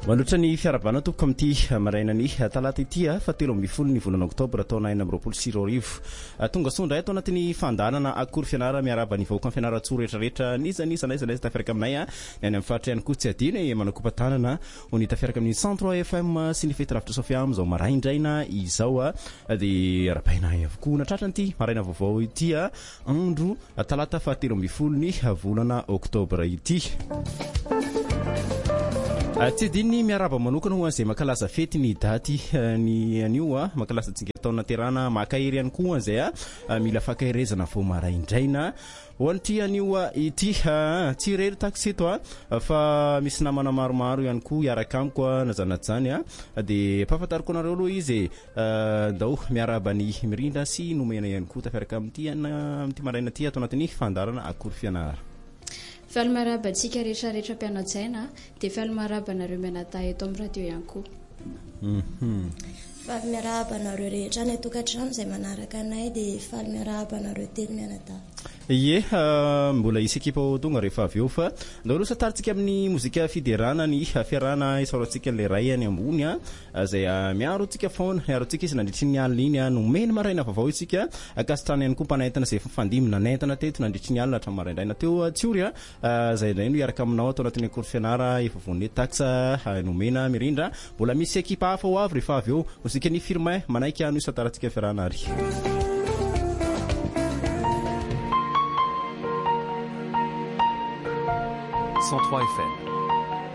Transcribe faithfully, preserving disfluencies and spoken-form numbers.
Manoatra ny fiarabana tompoko amin'ity marainany talata ity fa telo amby folo ny volana oktobra taona enina amby roapolo sy roa arivo. Tonga soa indray ato anatin'ny fandaharana akory fianarana miaraba ny vahoaka ny fianarantsoa rehetrarehetra nizany sanay sanay tafiaraka aminay any amin'ny faritra ihany koa tsy adino manakopatanana ho ny tafiaraka amin'ny cent trois F M sy ny fetiravitra Sofia amin'izao maraindraina izao dia rapaina avokoa natratra an'ity maraina vaovao ity andro talata fahatelo amby folo ny volana oktobra ity. Tsy diny miaraba manokana ho an'izay mankalaza fety ny daty ny anio mankalaza tsika taona terana makahery ihany koa an'izay mila fakahirezana vao maraindraina ho an'ity anio ity tsy rery taxi eto fa misy namana maromaro ihany koa iaraka amiko nazanajany dia mpahafantariko anareo aloha izy ndao miaraba ny mirindra sy nomena ihany koa tafiaraka amin'ity amin'ity maraina ity ato anatin'ny fandarana akory fianarana. Fialmaraba antsika rehetrarehetra mpianatsaina dia fialmaraba nareo mianata eto amin'ny radio ihany koa. Fialmaraba nareo rehetra ny tokantrano izay manaraka anay dia fialmaraba nareo telo mianata. Ie mbola isy ekipa tonga rehefa avy eo fa ndao aloha sataritsika amin'ny mozika fiderana ny fiarana isaorantsika an'ilay ray any ambony izay miaro antsika foana miaro antsika izy nandritry ny alina iny nomeny maraina vaovao isika akasitrana ihany koa mpanentana izay fandimina nentana teto nandritry ny alina hatramin'ny maraindraina teo tsiory izay indray no iaraka aminao atao anatin'ny akory fianara efa vonne taxa nomena mirindra mbola misy ekipa hafa ho avy rehefa avy eo mozika ny firma manaiky ano isatarantsika fiarana ary. cent trois F M.